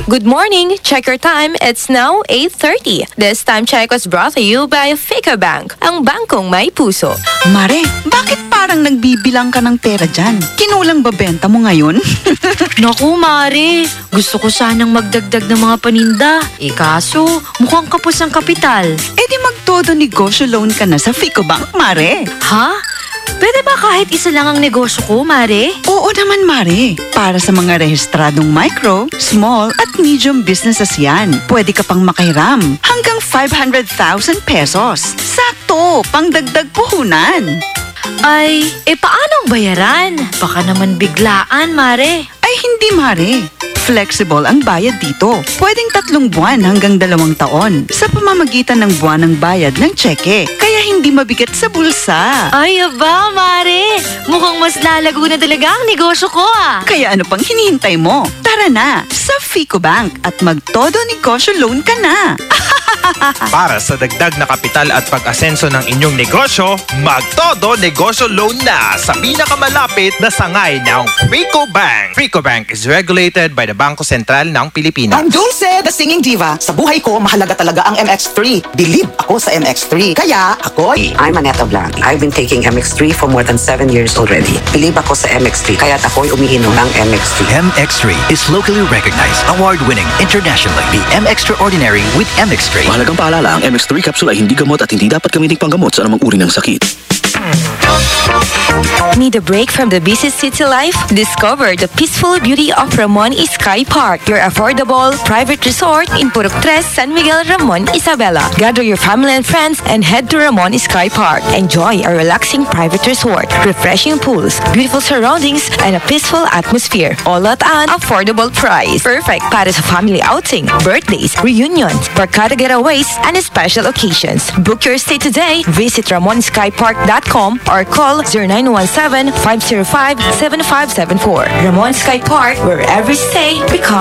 Good morning. Check your time. It's now 8:30. This time check was brought to you by Fico Bank, ang bangkong may puso. Mare, bakit parang nagbibilang ka ng pera dyan? Kinulang ba benta mo ngayon? Naku, Mare. Gusto ko sanang magdagdag ng mga paninda. Kaso, mukhang kapos ang kapital. Di magtodo negosyo loan ka na sa Fico Bank, Mare. Ha? Pwede ba kahit isa lang ang negosyo ko, Mare? Oo naman, Mare. Para sa mga rehistradong micro, small at medium businesses yan. Pwede ka pang makahiram hanggang 500,000 pesos. Sakto, pangdagdag puhunan. Ay, paano ang bayaran? Baka naman biglaan, Mare. Ay hindi, Mare. Flexible ang bayad dito. Pwedeng 3 buwan hanggang 2 taon sa pamamagitan ng buwan ng bayad ng tseke. Kaya hindi mabigat sa bulsa. Ay, aba, Mare. Mukhang mas lalago na talaga ang negosyo ko, ah. Kaya ano pang hinihintay mo? Tara na sa Fico Bank at magtodo negosyo loan ka na. Para sa dagdag na kapital at pag-asenso ng inyong negosyo, magtodo negosyo loan na sa pinakamalapit na sangay ng Fico Bank. Fico Bank is regulated by the Bangko Sentral ng Pilipinas. I'm Dulce, the singing diva. Sa buhay ko, mahalaga talaga ang MX3. Believe ako sa MX3. Kaya ako... I'm Aneta Blanc. I've been taking MX3 for more than 7 years already. Believe ako sa MX3. Kaya't ako'y umiinom ng MX3. MX3 is locally recognized, award-winning internationally. The M Extraordinary with MX3. Mahalagang paalala, ang MX3 capsule ay hindi gamot at hindi dapat gamiting panggamot sa anumang uri ng sakit. Need a break from the busy city life? Discover the peaceful beauty of Ramon Sky Park, your affordable private resort in Purok 3, San Miguel, Ramon, Isabela. Gather your family and friends and head to Ramon Sky Park. Enjoy a relaxing private resort, refreshing pools, beautiful surroundings, and a peaceful atmosphere. All at an affordable price. Perfect para sa family outing, birthdays, reunions, barkada getaways, and special occasions. Book your stay today. Visit RamonSkyPark.com or call 0917-505-7574. Ramon Sky Park, where every stay becomes